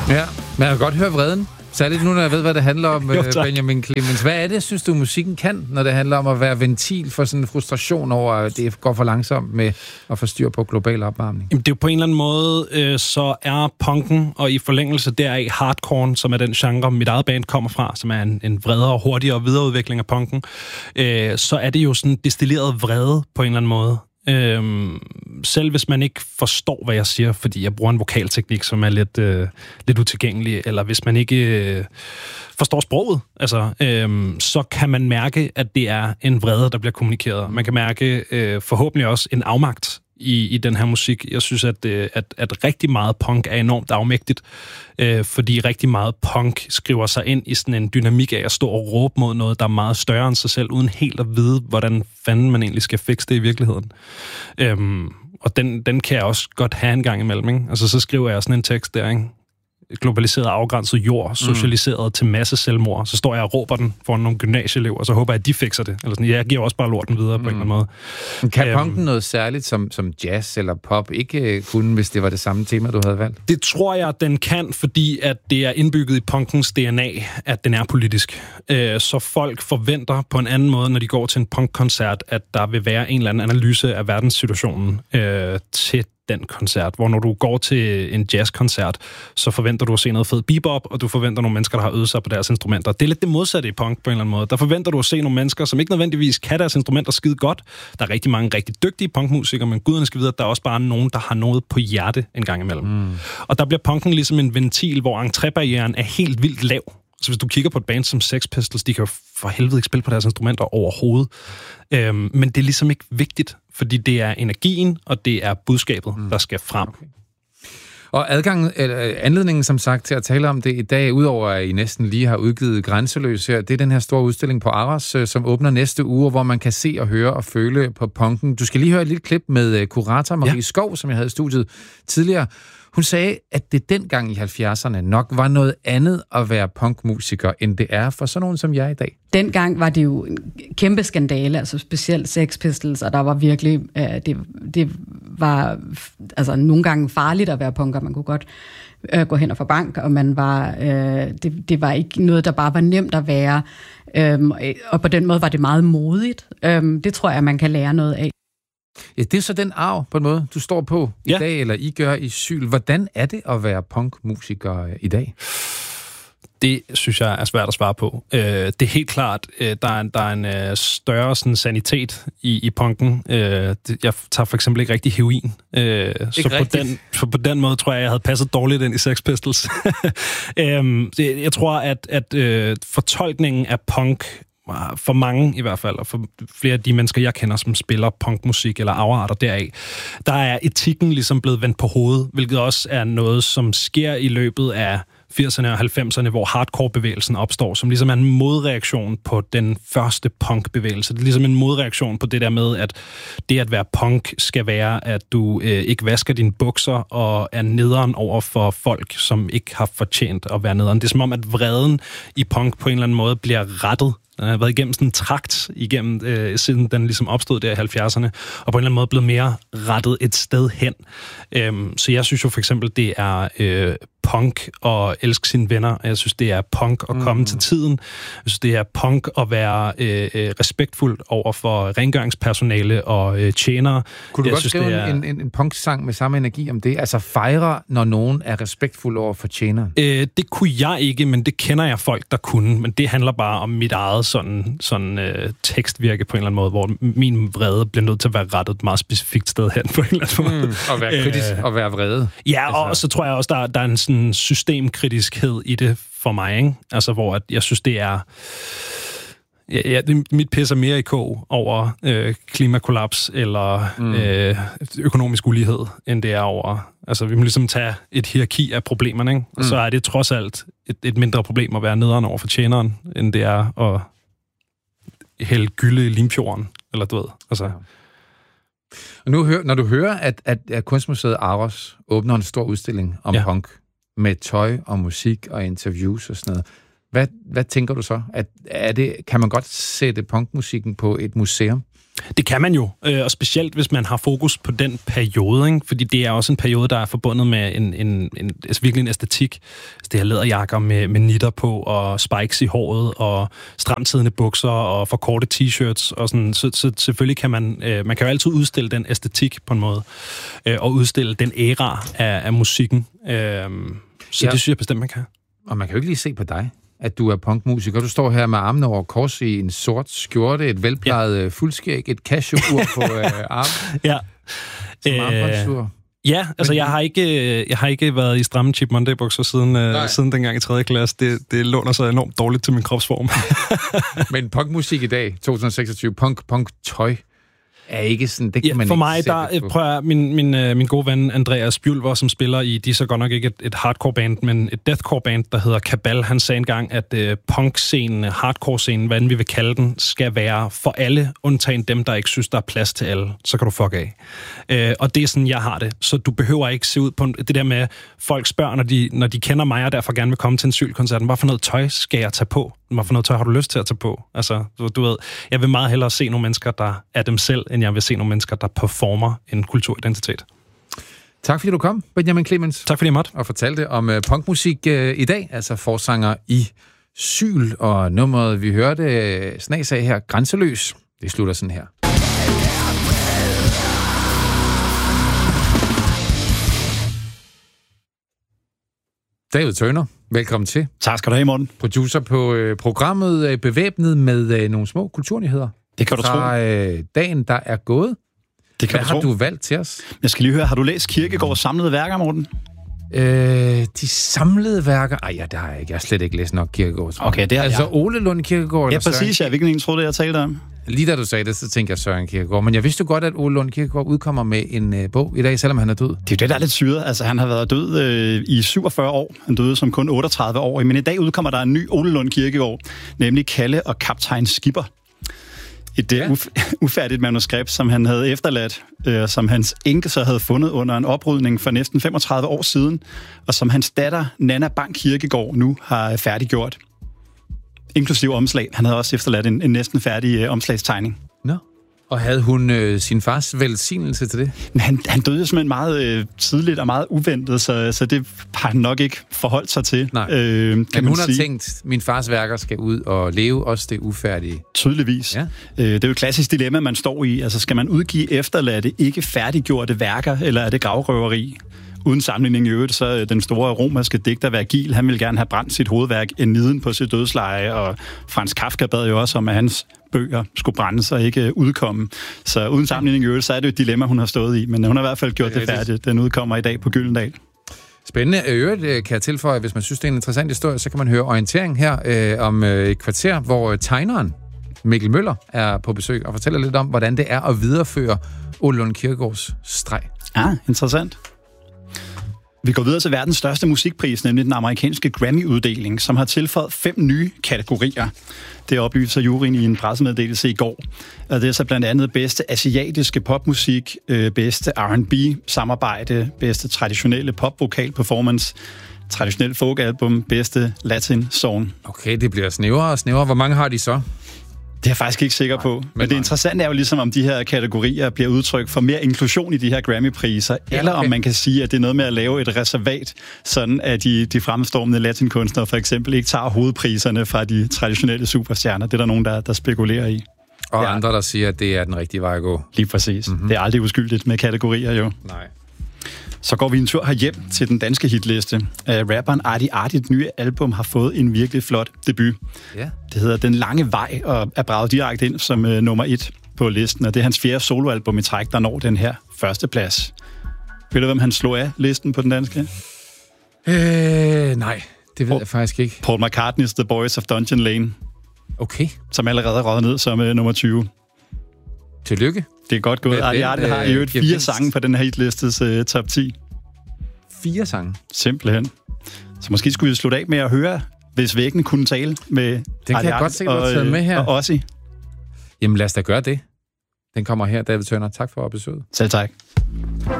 Ja, men jeg kan godt høre vreden. Særligt nu, når jeg ved, hvad det handler om, Benjamin Clemens. Hvad er det, synes du, musikken kan, når det handler om at være ventil for sådan en frustration over, at det går for langsomt med at få styr på global opvarmning? Jamen, det er jo på en eller anden måde, så er punken, og i forlængelse deraf hardcore, som er den genre, mit eget band kommer fra, som er en vredere og hurtigere videreudvikling af punken, så er det jo sådan destilleret vrede på en eller anden måde. Selv hvis man ikke forstår, hvad jeg siger, fordi jeg bruger en vokalteknik, som er lidt utilgængelig, eller hvis man ikke forstår sproget, altså, så kan man mærke, at det er en vrede, der bliver kommunikeret. Man kan mærke forhåbentlig også en afmagt i den her musik. Jeg synes, at rigtig meget punk er enormt afmægtigt, fordi rigtig meget punk skriver sig ind i sådan en dynamik af at stå og råbe mod noget, der er meget større end sig selv, uden helt at vide, hvordan fanden man egentlig skal fikse det i virkeligheden. Og den kan jeg også godt have en gang imellem, ikke? Altså, så skriver jeg sådan en tekst der, ikke? Globaliseret, afgrænset jord, socialiseret til masse selvmord. Så står jeg og råber den foran nogle gymnasieelever, og så håber jeg, at de fikser det. Eller sådan, jeg giver også bare lorten videre på en eller anden måde. Kan punken noget særligt som jazz eller pop ikke kunne, hvis det var det samme tema, du havde valgt? Det tror jeg, den kan, fordi at det er indbygget i punkens DNA, at den er politisk. Så folk forventer på en anden måde, når de går til en punkkoncert, at der vil være en eller anden analyse af verdenssituationen til den koncert, hvor når du går til en jazzkoncert, så forventer du at se noget fed bebop, og du forventer nogle mennesker, der har øvet sig på deres instrumenter. Det er lidt det modsatte i punk på en eller anden måde. Der forventer du at se nogle mennesker, som ikke nødvendigvis kan deres instrumenter skide godt. Der er rigtig mange rigtig dygtige punkmusikere, men guderne skal vide, at der er også bare nogen, der har noget på hjerte en gang imellem. Og der bliver punken ligesom en ventil, hvor entrébarrieren er helt vildt lav. Så hvis du kigger på et band som Sex Pistols, de kan jo for helvede ikke spille på deres instrumenter overhovedet. Men det er ligesom ikke vigtigt, fordi det er energien, og det er budskabet, der skal frem. Okay. Og anledningen, som sagt, til at tale om det i dag, udover at I næsten lige har udgivet Grænseløs her, det er den her store udstilling på Aros, som åbner næste uge, hvor man kan se og høre og føle på punken. Du skal lige høre et lille klip med kurator Marie Skov, som jeg havde i studiet tidligere. Hun sagde, at det dengang i 70'erne nok var noget andet at være punkmusiker, end det er for sådan nogen som jeg i dag. Dengang var det jo en kæmpe skandale, altså specielt Sex Pistols, og der var virkelig, det var altså nogle gange farligt at være punker. Man kunne godt gå hen og få bank, og man var, det var ikke noget, der bare var nemt at være. Og på den måde var det meget modigt. Det tror jeg, man kan lære noget af. Ja, det er så den arv, på en måde, du står på i dag, eller I gør i Syl. Hvordan er det at være punkmusiker i dag? Det synes jeg er svært at svare på. Det er helt klart, der er en større sådan, sanitet i punken. Jeg tager for eksempel ikke rigtig heroin. Så på den måde tror jeg havde passet dårligt ind i Sex Pistols. Jeg tror, at fortolkningen af punk, for mange i hvert fald, og for flere af de mennesker, jeg kender, som spiller punkmusik eller afarter deraf, der er etikken ligesom blevet vendt på hovedet, hvilket også er noget, som sker i løbet af 80'erne og 90'erne, hvor hardcore-bevægelsen opstår, som ligesom er en modreaktion på den første punk-bevægelse. Det er ligesom en modreaktion på det der med, at det at være punk skal være, at du ikke vasker dine bukser og er nederen over for folk, som ikke har fortjent at være nederen. Det er som om, at vreden i punk på en eller anden måde bliver rettet. Den har været igennem sådan en trakt igennem, siden den ligesom opstod der i 70'erne, og på en eller anden måde blevet mere rettet et sted hen. Så jeg synes jo for eksempel, det er punk at elske sine venner, og jeg synes, det er punk at komme til tiden. Jeg synes, det er punk at være respektfuld over for rengøringspersonale og tjenere. Kunne du godt skrive en punk-sang med samme energi om det? Altså fejre, når nogen er respektfuld over for tjeneren? Det kunne jeg ikke, men det kender jeg folk, der kunne. Men det handler bare om mit eget sådan tekstvirke på en eller anden måde, hvor min vrede bliver nødt til at være rettet et meget specifikt sted hen på en eller anden måde. Og være kritisk og være vrede. Ja, altså. Og så tror jeg også, der er en sådan systemkritiskhed i det for mig, ikke? Altså, hvor at jeg synes, det er... Ja, mit pis er mere i kog over klimakollaps eller økonomisk ulighed, end det er over... Altså, vi må ligesom tage et hierarki af problemerne, ikke? Og så er det trods alt et mindre problem at være nederen over for tjeneren, end det er at hælde gylde i Limfjorden, eller du ved. Altså... Ja. Og nu når du hører, at Kunstmuseet Aros åbner en stor udstilling om punk, med tøj og musik og interviews og sådan noget, hvad tænker du så? Kan man godt sætte punkmusikken på et museum? Det kan man jo, og specielt hvis man har fokus på den periode, ikke? Fordi det er også en periode, der er forbundet med altså virkelig en æstetik. Altså det her læderjakker med nitter på, og spikes i håret, og stramtidende bukser, og for korte t-shirts, og sådan. Så selvfølgelig kan man kan jo altid udstille den æstetik på en måde, og udstille den æra af musikken. Så det synes jeg bestemt, man kan. Og man kan jo ikke lige se på dig, at du er punkmusiker. Du står her med armene over kors i en sort skjorte, et velplejet fuldskæg, et Casio-ur på armen. Ja. Som armbåndsur. Ja, altså jeg har ikke været i stramme Cheap Monday-bukser siden dengang i 3. klasse. Det låner sig enormt dårligt til min kropsform. Men punkmusik i dag, 2026, punk-tøj, er ikke sådan, det kan man for ikke mig, der prøver jeg, min gode ven Andreas Bjulver, som spiller i, de er så godt nok ikke et hardcore band, men et deathcore band, der hedder Kabal. Han sagde engang, at punk-scenen, hardcore-scenen, hvad vi vil kalde den, skal være for alle, undtagen dem, der ikke synes, der er plads til alle. Så kan du fuck af. Og det er sådan, jeg har det. Så du behøver ikke se ud på det der med, folk spørger, når de kender mig, og derfor gerne vil komme til en Syl-koncert. Hvad for noget tøj skal jeg tage på? Hvad for noget tøj har du lyst til at tage på? Altså, du ved, jeg vil meget hellere se nogle mennesker, der er dem selv, end jeg vil se nogle mennesker, der performer en kulturidentitet. Tak fordi du kom, Benjamin Clemens. Tak fordi jeg måtte. Og fortalte om punkmusik i dag, altså forsanger i Syl, og nummeret, vi hørte snas af her, Grænseløs. Det slutter sådan her. David Turner, velkommen til. Tak skal du have, Morten. Producer på programmet, bevæbnet med nogle små kulturnyheder. Det kan du tro. Fra dagen, der er gået. Det kan Hvad har du valgt til os? Jeg skal lige høre, har du læst Kierkegaards samlede værker, Morten? De samlede værker? Ej, ja, det har jeg ikke. Jeg har slet ikke læst nok Kierkegaard. Okay, det er altså Ole Lund Kierkegaard? Ja, præcis. Jeg hvilken en troede, jeg talte om. Lige da du sagde det, så tænkte jeg Søren Kierkegaard. Men jeg vidste jo godt, at Ole Lund Kierkegaard udkommer med en bog i dag, selvom han er død. Det er jo det, der er lidt syret. Altså, han har været død i 47 år. Han døde som kun 38 år. Men i dag udkommer der en ny Ole Lund Kierkegaard, nemlig Kalle og kaptajn Skipper. Et ufærdigt manuskript, som han havde efterladt, som hans enke så havde fundet under en oprydning for næsten 35 år siden, og som hans datter, Nanna Bang Kierkegaard, nu har færdiggjort. Inklusiv omslag. Han havde også efterladt en næsten færdig omslagstegning. Nå. Og havde hun sin fars velsignelse til det? Men han døde simpelthen meget tidligt og meget uventet, så det har han nok ikke forholdt sig til. Nej. Men hun har tænkt, min fars værker skal ud og leve også det ufærdige. Tydeligvis. Ja. Det er jo et klassisk dilemma, man står i. Altså, skal man udgive efterladte, ikke færdiggjorte værker, eller er det gravrøveri? Uden sammenligning i øvrigt, så den store romerske digter Vergil, han ville gerne have brændt sit hovedværk Eniden på sit dødsleje, og Franz Kafka bad jo også om, at hans bøger skulle brændes og ikke udkomme. Så uden sammenligning i øvrigt, så er det jo et dilemma, hun har stået i, men hun har i hvert fald gjort det færdigt. Den udkommer i dag på Gyldendal. Spændende. I øvrigt kan jeg tilføje, hvis man synes, det er en interessant historie, så kan man høre orientering her om et kvarter, hvor tegneren Mikkel Møller er på besøg og fortæller lidt om, hvordan det er at videreføre Ole Lund Kierkegaards streg. Interessant. Vi går videre til verdens største musikpris, nemlig den amerikanske Grammy-uddeling, som har tilføjet 5 nye kategorier. Det oplyser juryen i en pressemeddelelse i går. Og det er så blandt andet bedste asiatiske popmusik, bedste R&B-samarbejde, bedste traditionelle popvokal-performance, traditionel folkalbum, bedste latin-song. Okay, det bliver snævrere og snævrere. Hvor mange har de så? Det er jeg faktisk ikke sikker på. Men det interessante er jo ligesom, om de her kategorier bliver udtryk for mere inklusion i de her Grammy-priser, eller om man kan sige, at det er noget med at lave et reservat, sådan at de fremstormende latinkunstnere for eksempel ikke tager hovedpriserne fra de traditionelle superstjerner. Det er der nogen, der spekulerer i. Og andre, der siger, at det er den rigtige vej at gå. Lige præcis. Mm-hmm. Det er aldrig uskyldigt med kategorier, jo. Nej. Så går vi en tur herhjem til den danske hitliste. Rapperen Artie Arties nye album har fået en virkelig flot debut. Yeah. Det hedder Den Lange Vej og er braget direkte ind som nummer 1 på listen. Og det er hans 4. soloalbum i træk, der når den her førsteplads. Ved du, hvem han slog af listen på den danske? Nej, det ved jeg faktisk ikke. Paul McCartney's The Boys of Dungeon Lane. Okay. Som allerede røget ned som nummer 20. Tillykke. Det er godt gået. Artie har i øvrigt 4 sange på den her hitlistes top 10. 4 sange? Simpelthen. Så måske skulle vi slutte af med at høre, hvis væggen kunne tale med den kan jeg godt se, du har taget med her. Og Ozzy. Jamen lad os da gøre det. Den kommer her, David Turner. Tak for besøget. Selv tak.